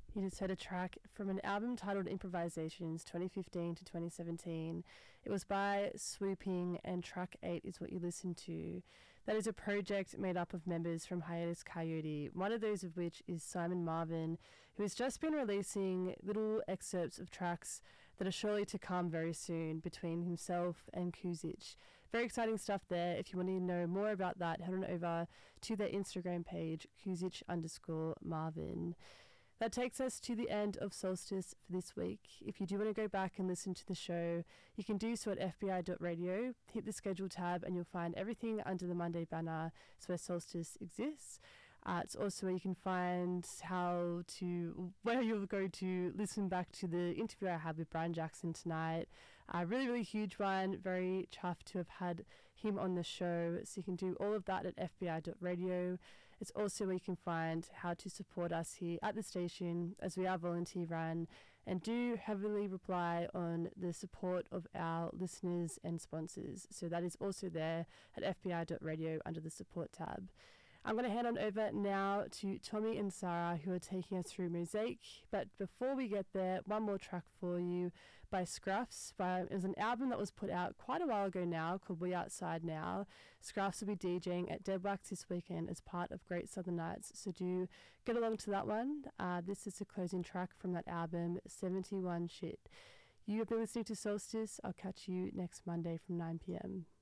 You just heard a track from an album titled Improvisations 2015 to 2017. It was by Swooping, and track 8 is what you listened to. That is a project made up of members from Hiatus Kaiyote, one of those of which is Simon Marvin, who has just been releasing little excerpts of tracks that are surely to come very soon between himself and Kuzic. Very exciting stuff there. If you want to know more about that, head on over to their Instagram page, Kuzic_Marvin. That takes us to the end of Solstice for this week. If you do want to go back and listen to the show, you can do so at fbi.radio. Hit the schedule tab and you'll find everything under the Monday banner. It's where Solstice exists. It's also where you can find where you'll go to listen back to the interview I had with Brian Jackson tonight. A really, really huge one. Very chuffed to have had him on the show. So you can do all of that at fbi.radio. It's also where you can find how to support us here at the station, as we are volunteer run, and do heavily rely on the support of our listeners and sponsors. So that is also there at fbi.radio under the support tab. I'm going to hand on over now to Tommy and Sarah, who are taking us through Mosaic. But before we get there, one more track for you by Scruffs. It was an album that was put out quite a while ago now called We Outside Now. Scruffs will be DJing at Dead Wax this weekend as part of Great Southern Nights, so do get along to that one. This is the closing track from that album, 71 Shit. You have been listening to Solstice. I'll catch you next Monday from 9 p.m.